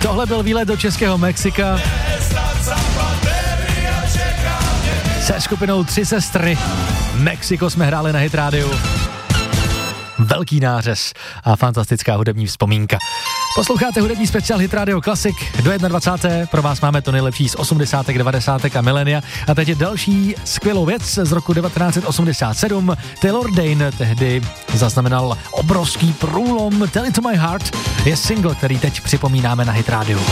Tohle byl výlet do českého Mexika se skupinou Tři sestry. Mexiko jsme hráli na Hit Radio. Velký nářez a fantastická hudební vzpomínka. Posloucháte hudební speciál Hit Radio Classic do 21. Pro vás máme to nejlepší z 80., 90. a milénia. A teď je další skvělou věc z roku 1987. Taylor Dayne tehdy zaznamenal obrovský průlom. Tell It To My Heart je single, který teď připomínáme na Hit Radio.